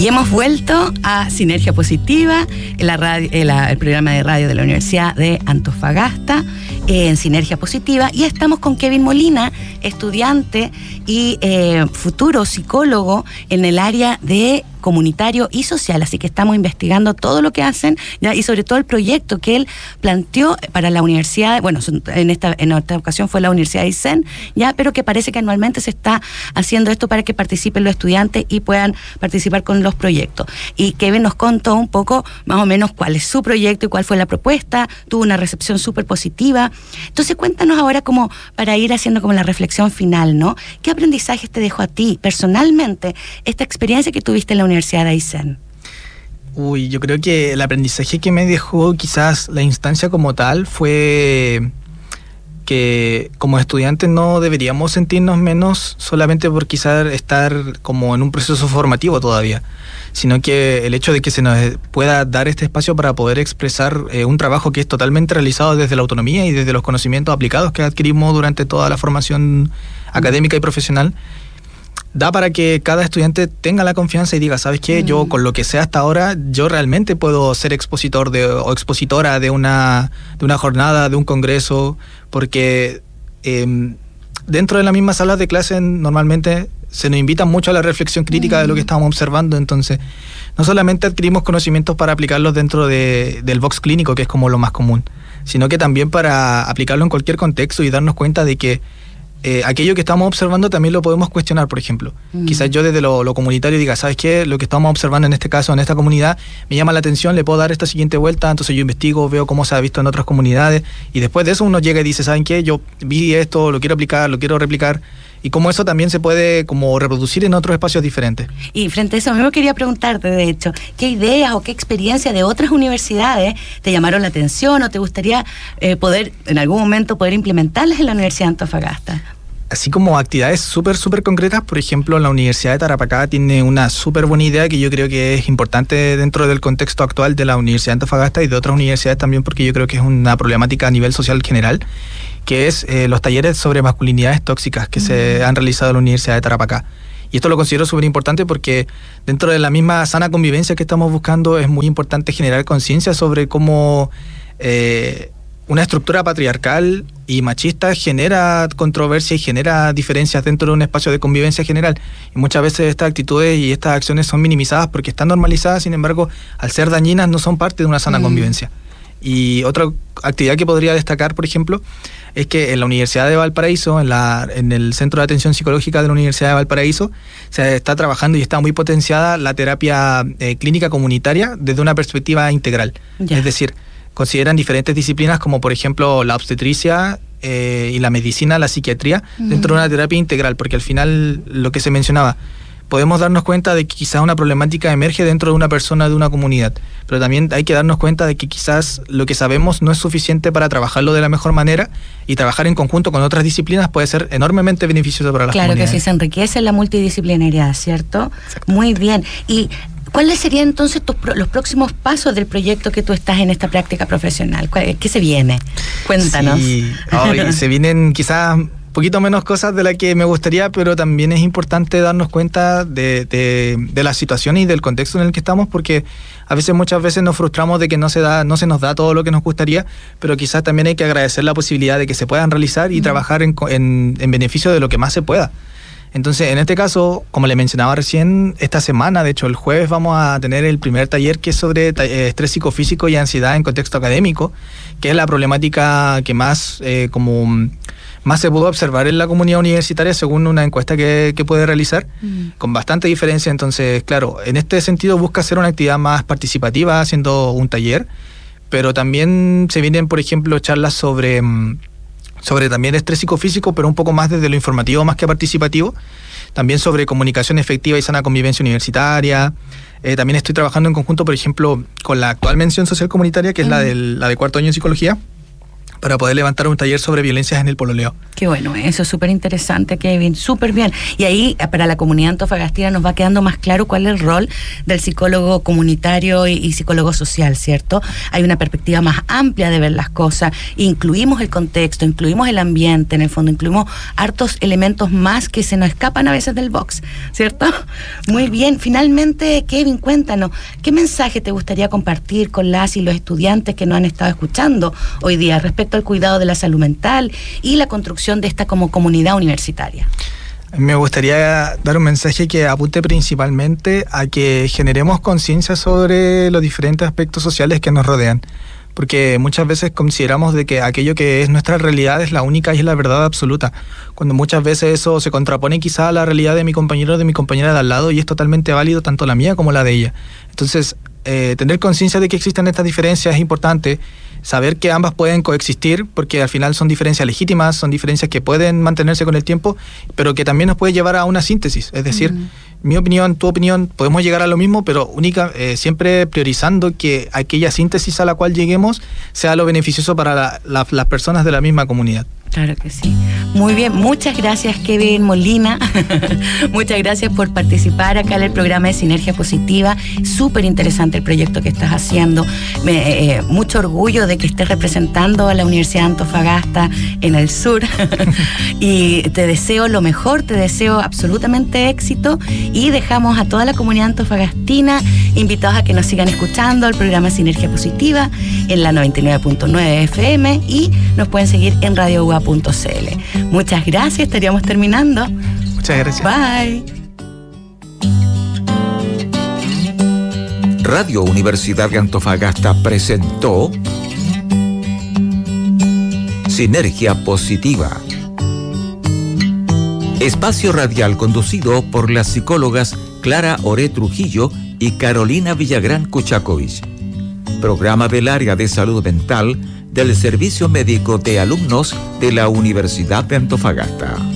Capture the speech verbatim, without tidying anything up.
Y hemos vuelto a Sinergia Positiva, la radio, el, el programa de radio de la Universidad de Antofagasta, eh, en Sinergia Positiva, y estamos con Kevin Molina, estudiante y eh, futuro psicólogo en el área de comunitario y social, así que estamos investigando todo lo que hacen, ¿ya? Y sobre todo el proyecto que él planteó para la universidad, bueno, en esta, en esta ocasión fue la Universidad de Aysén, ya, pero que parece que anualmente se está haciendo esto para que participen los estudiantes y puedan participar con los proyectos. Y Kevin nos contó un poco más o menos cuál es su proyecto y cuál fue la propuesta, tuvo una recepción súper positiva. Entonces cuéntanos ahora, como para ir haciendo como la reflexión final, ¿no? ¿Qué aprendizajes te dejó a ti personalmente esta experiencia que tuviste en la Universidad de Aysén? Uy, yo creo que el aprendizaje que me dejó quizás la instancia como tal fue que como estudiantes no deberíamos sentirnos menos solamente por quizás estar como en un proceso formativo todavía, sino que el hecho de que se nos pueda dar este espacio para poder expresar eh, un trabajo que es totalmente realizado desde la autonomía y desde los conocimientos aplicados que adquirimos durante toda la formación académica y profesional, da para que cada estudiante tenga la confianza y diga, ¿sabes qué? Mm. Yo con lo que sé hasta ahora, yo realmente puedo ser expositor de, o expositora de una, de una jornada, de un congreso, porque eh, dentro de la misma sala de clase normalmente se nos invita mucho a la reflexión crítica mm. de lo que estamos observando, entonces no solamente adquirimos conocimientos para aplicarlos dentro de, del box clínico, que es como lo más común, sino que también para aplicarlo en cualquier contexto y darnos cuenta de que Eh, aquello que estamos observando también lo podemos cuestionar, por ejemplo. Mm. Quizás yo desde lo, lo comunitario diga, ¿sabes qué? Lo que estamos observando en este caso, en esta comunidad, me llama la atención, le puedo dar esta siguiente vuelta, entonces yo investigo, veo cómo se ha visto en otras comunidades, y después de eso uno llega y dice, ¿saben qué? Yo vi esto, lo quiero aplicar, lo quiero replicar, y cómo eso también se puede como reproducir en otros espacios diferentes. Y frente a eso mismo quería preguntarte, de hecho, ¿qué ideas o qué experiencias de otras universidades te llamaron la atención o te gustaría eh, poder, en algún momento, poder implementarlas en la Universidad de Antofagasta? Así como actividades súper, súper concretas, por ejemplo, la Universidad de Tarapacá tiene una súper buena idea que yo creo que es importante dentro del contexto actual de la Universidad de Antofagasta y de otras universidades también, porque yo creo que es una problemática a nivel social general, que es eh, los talleres sobre masculinidades tóxicas que mm. se han realizado en la Universidad de Tarapacá. Y esto lo considero súper importante porque dentro de la misma sana convivencia que estamos buscando es muy importante generar conciencia sobre cómo Eh, una estructura patriarcal y machista genera controversia y genera diferencias dentro de un espacio de convivencia general. Y muchas veces estas actitudes y estas acciones son minimizadas porque están normalizadas, sin embargo, al ser dañinas no son parte de una sana mm. convivencia. Y otra actividad que podría destacar, por ejemplo, es que en la Universidad de Valparaíso, en, la, en el Centro de Atención Psicológica de la Universidad de Valparaíso, se está trabajando y está muy potenciada la terapia eh, clínica comunitaria desde una perspectiva integral. Ya. Es decir, consideran diferentes disciplinas como por ejemplo la obstetricia eh, y la medicina, la psiquiatría, uh-huh. dentro de una terapia integral, porque al final lo que se mencionaba, podemos darnos cuenta de que quizás una problemática emerge dentro de una persona, de una comunidad, pero también hay que darnos cuenta de que quizás lo que sabemos no es suficiente para trabajarlo de la mejor manera y trabajar en conjunto con otras disciplinas puede ser enormemente beneficioso para las claro comunidades. Claro que sí, se enriquece la multidisciplinariedad, ¿cierto? Exacto. Muy bien. Y ¿cuáles serían entonces tus, los próximos pasos del proyecto que tú estás en esta práctica profesional? ¿Qué se viene? Cuéntanos. Sí, oh, se vienen quizás un poquito menos cosas de las que me gustaría, pero también es importante darnos cuenta de, de, de la situación y del contexto en el que estamos, porque a veces, muchas veces nos frustramos de que no se da, no se nos da todo lo que nos gustaría, pero quizás también hay que agradecer la posibilidad de que se puedan realizar y mm. trabajar en, en, en beneficio de lo que más se pueda. Entonces, en este caso, como le mencionaba recién, esta semana, de hecho el jueves vamos a tener el primer taller que es sobre eh, estrés psicofísico y ansiedad en contexto académico, que es la problemática que más, eh, como, más se pudo observar en la comunidad universitaria según una encuesta que, que puede realizar, mm. con bastante diferencia. Entonces, claro, en este sentido busca hacer una actividad más participativa haciendo un taller, pero también se vienen, por ejemplo, charlas sobre... sobre también estrés psicofísico, pero un poco más desde lo informativo más que participativo, también sobre comunicación efectiva y sana convivencia universitaria. Eh, también estoy trabajando en conjunto, por ejemplo, con la actual mención social comunitaria, que es mm. la, del, la de cuarto año en psicología, para poder levantar un taller sobre violencias en el pololeo. Qué bueno, eso es súper interesante, Kevin, súper bien. Y ahí, para la comunidad antofagastina, nos va quedando más claro cuál es el rol del psicólogo comunitario y, y psicólogo social, ¿cierto? Hay una perspectiva más amplia de ver las cosas, incluimos el contexto, incluimos el ambiente, en el fondo incluimos hartos elementos más que se nos escapan a veces del box, ¿cierto? Muy bien, finalmente, Kevin, cuéntanos, ¿qué mensaje te gustaría compartir con las y los estudiantes que nos han estado escuchando hoy día respecto al cuidado de la salud mental y la construcción de esta como comunidad universitaria? Me gustaría dar un mensaje que apunte principalmente a que generemos conciencia sobre los diferentes aspectos sociales que nos rodean, porque muchas veces consideramos de que aquello que es nuestra realidad es la única y es la verdad absoluta, cuando muchas veces eso se contrapone quizá a la realidad de mi compañero o de mi compañera de al lado, y es totalmente válido tanto la mía como la de ella. Entonces, eh, tener conciencia de que existen estas diferencias es importante, saber que ambas pueden coexistir, porque al final son diferencias legítimas, son diferencias que pueden mantenerse con el tiempo, pero que también nos puede llevar a una síntesis, es decir, uh-huh. mi opinión, tu opinión, podemos llegar a lo mismo, pero única, eh, siempre priorizando que aquella síntesis a la cual lleguemos sea lo beneficioso para la, la, las personas de la misma comunidad. Claro que sí. Muy bien, muchas gracias, Kevin Molina. Muchas gracias por participar acá en el programa de Sinergia Positiva. Súper interesante el proyecto que estás haciendo. Me, eh, mucho orgullo de que estés representando a la Universidad de Antofagasta en el sur. Y te deseo lo mejor, te deseo absolutamente éxito. Y dejamos a toda la comunidad antofagastina invitados a que nos sigan escuchando el programa Sinergia Positiva en la noventa y nueve punto nueve F M y nos pueden seguir en radio u a punto c l. Muchas gracias, estaríamos terminando. Muchas gracias. Bye. Radio Universidad de Antofagasta presentó Sinergia Positiva. Espacio radial conducido por las psicólogas Clara Oré Trujillo y Carolina Villagrán Kuchakovich. Programa del área de salud mental del Servicio Médico de Alumnos de la Universidad de Antofagasta.